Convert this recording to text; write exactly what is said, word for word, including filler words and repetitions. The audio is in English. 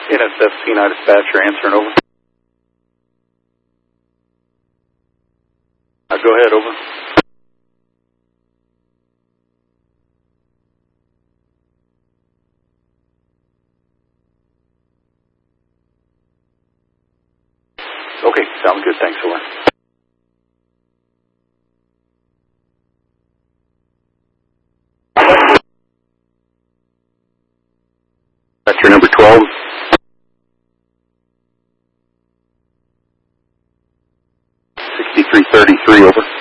N S F Kenai dispatcher answering over. Uh, go ahead, over. Okay, sounds good. Thanks, over. That's your number twelve. sixty-three thirty-three, over.